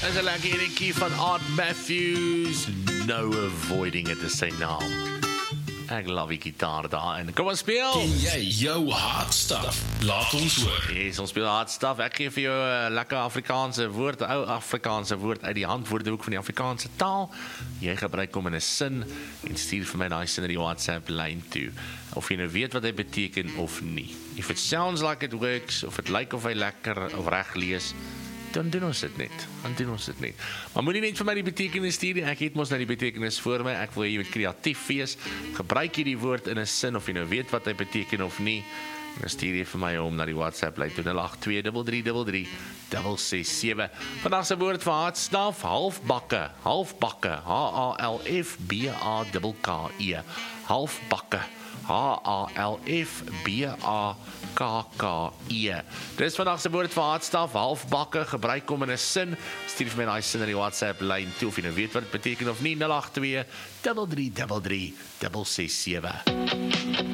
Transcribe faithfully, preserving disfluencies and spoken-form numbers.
Is 'n lekker enetjie van Art Matthews. No avoiding it, is sy naam. Ek love die gitaar daar en kom ons speel. Ken jy jou hard stuff? Laat ons hoor. Yes, ons speel hard stuff. Ek gee vir jou 'n uh, lekker Afrikaanse woord, ou Afrikaanse woord uit die handwoordeboek van die Afrikaanse taal. Jy gebruik hom in 'n sin en stuur vir my daai sin in die WhatsApp lyn toe. Of jy nou weet wat hy beteken of nie. If it sounds like it works, of it lyk of hy lekker of reg lees, dan doen ons dit net. Dan doen ons dit net. Maar moenie net vir my die betekenis stuur nie. Ek het mos nou die betekenis voor my. Ek wil jy moet kreatief wees. Gebruik jy die woord in 'n sin of jy nou weet wat hy beteken of nie. Dan stuur jy vir my om na die WhatsApp lyn toe nul agt twee drie drie drie drie ses ses sewe. Vandag se woord vir hardstaf, halfbakke, halfbakke, H A L F B A K K E. Halfbakke. H A L F B A K K E. Dis vandag se woord vir hardstaf, halfbakke, gebruik hom in 'n sin. Stuur vir my daai sin in die WhatsApp lyn toe of jy nou weet wat dit beteken of nie. nul agt twee drie drie drie drie ses ses sewe.